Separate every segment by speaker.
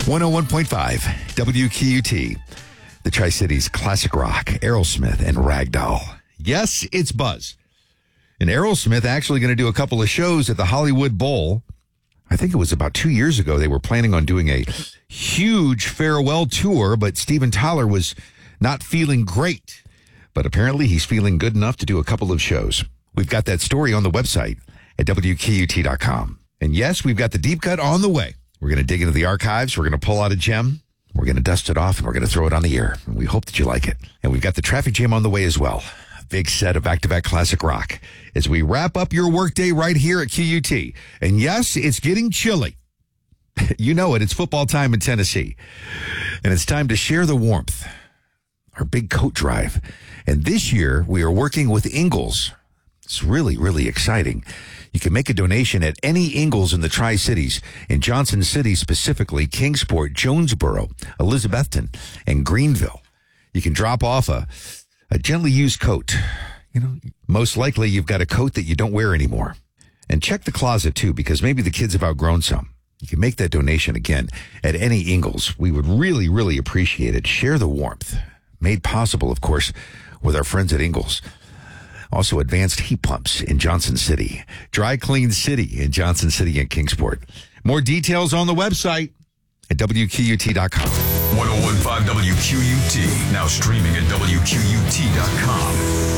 Speaker 1: 101.5 WQUT, the Tri-Cities classic rock, Aerosmith and Ragdoll. Yes, it's Buzz. And Aerosmith actually going to do a couple of shows at the Hollywood Bowl. I think it was about 2 years ago. They were planning on doing a huge farewell tour, but Steven Tyler was not feeling great. But apparently he's feeling good enough to do a couple of shows. We've got that story on the website at WQUT.com. And yes, we've got the deep cut on the way. We're going to dig into the archives. We're going to pull out a gem. We're going to dust it off, and we're going to throw it on the air. And we hope that you like it. And we've got the traffic jam on the way as well. A big set of back-to-back classic rock as we wrap up your workday right here at QUT. And yes, it's getting chilly. You know it. It's football time in Tennessee. And it's time to share the warmth. Our big coat drive. And this year, we are working with Ingles. It's really, really exciting. You can make a donation at any Ingles in the Tri-Cities, in Johnson City specifically, Kingsport, Jonesboro, Elizabethton, and Greenville. You can drop off a gently used coat. You know, most likely you've got a coat that you don't wear anymore. And check the closet, too, because maybe the kids have outgrown some. You can make that donation again at any Ingles. We would really, really appreciate it. Share the warmth. Made possible, of course, with our friends at Ingles. Also, advanced heat pumps in Johnson City. Dry Clean City in Johnson City and Kingsport. More details on the website at WQUT.com.
Speaker 2: 101.5 WQUT. Now streaming at WQUT.com.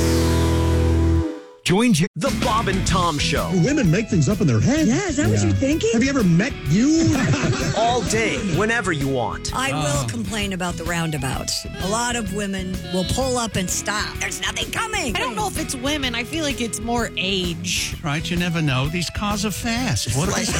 Speaker 1: Join
Speaker 3: The Bob and Tom Show.
Speaker 4: Women make things up in their head.
Speaker 5: Yeah, is that what you're thinking?
Speaker 4: Have you ever met you?
Speaker 3: All day, whenever you want.
Speaker 5: I will complain about the roundabouts. A lot of women will pull up and stop. There's nothing coming.
Speaker 6: I don't know if it's women. I feel like it's more age.
Speaker 7: Right, you never know. These cars are fast. What
Speaker 8: They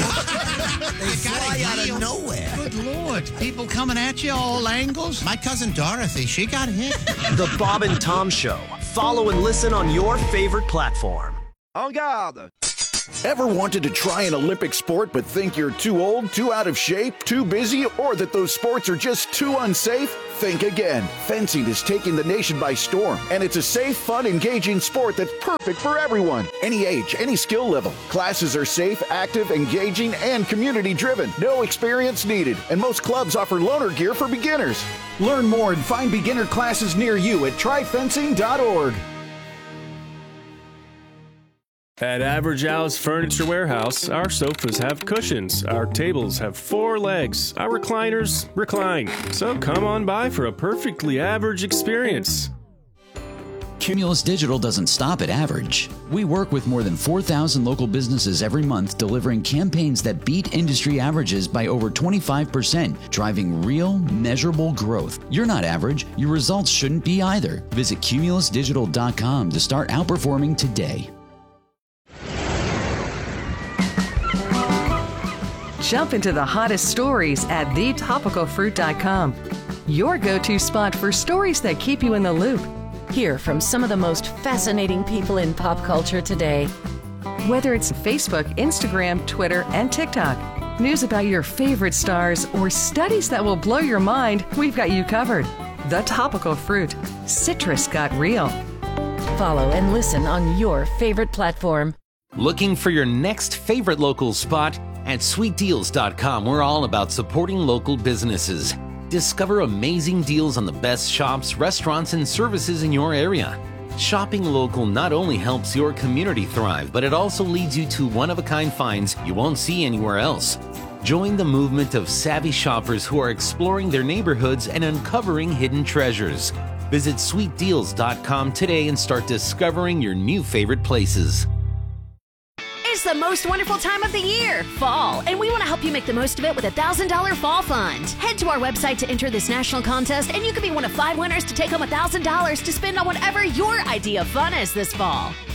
Speaker 8: fly out of nowhere.
Speaker 7: Good Lord. People coming at you all angles.
Speaker 8: My cousin Dorothy, she got hit.
Speaker 3: The Bob and Tom Show. Follow and listen on your favorite platform.
Speaker 9: En garde!
Speaker 10: Ever wanted to try an Olympic sport but think you're too old, too out of shape, too busy, or that those sports are just too unsafe? Think again. Fencing is taking the nation by storm, and it's a safe, fun, engaging sport that's perfect for everyone. Any age, any skill level. Classes are safe, active, engaging, and community-driven. No experience needed, and most clubs offer loaner gear for beginners. Learn more and find beginner classes near you at tryfencing.org.
Speaker 11: At Average Al's Furniture Warehouse, our sofas have cushions, our tables have 4 legs, our recliners recline. So come on by for a perfectly average experience.
Speaker 12: Cumulus Digital doesn't stop at average. We work with more than 4,000 local businesses every month, delivering campaigns that beat industry averages by over 25%, driving real, measurable growth. You're not average. Your results shouldn't be either. Visit cumulusdigital.com to start outperforming today.
Speaker 13: Jump into the hottest stories at thetopicalfruit.com. Your go-to spot for stories that keep you in the loop.
Speaker 14: Hear from some of the most fascinating people in pop culture today.
Speaker 13: Whether it's Facebook, Instagram, Twitter, and TikTok, news about your favorite stars, or studies that will blow your mind, we've got you covered. The Topical Fruit. Citrus got real.
Speaker 14: Follow and listen on your favorite platform.
Speaker 15: Looking for your next favorite local spot? At sweetdeals.com, we're all about supporting local businesses. Discover amazing deals on the best shops, restaurants, and services in your area. Shopping local not only helps your community thrive, but it also leads you to one-of-a-kind finds you won't see anywhere else. Join the movement of savvy shoppers who are exploring their neighborhoods and uncovering hidden treasures. Visit sweetdeals.com today and start discovering your new favorite places.
Speaker 16: It's the most wonderful time of the year, fall, and we want to help you make the most of it with a $1,000 fall fund. Head to our website to enter this national contest, and you could be one of 5 winners to take home $1,000 to spend on whatever your idea of fun is this fall.